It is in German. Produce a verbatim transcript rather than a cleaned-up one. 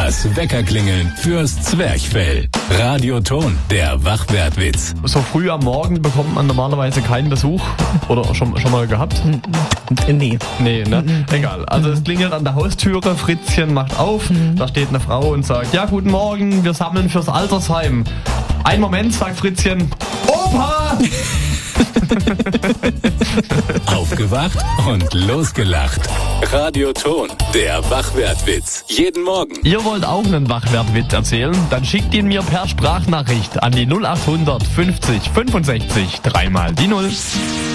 Das Weckerklingeln fürs Zwerchfell. Radioton, der Wachwertwitz. So früh am Morgen bekommt man normalerweise keinen Besuch. Oder schon, schon mal gehabt? Nee. Nee, ne? Egal. Also es klingelt an der Haustüre, Fritzchen macht auf, da steht eine Frau und sagt, ja, guten Morgen, wir sammeln fürs Altersheim. Ein Moment, sagt Fritzchen, Opa! Aufgewacht und losgelacht. Radioton, der Wachwertwitz. Jeden Morgen. Ihr wollt auch einen Wachwertwitz erzählen? Dann schickt ihn mir per Sprachnachricht an die null acht hundert fünfzig fünfundsechzig dreimal die null.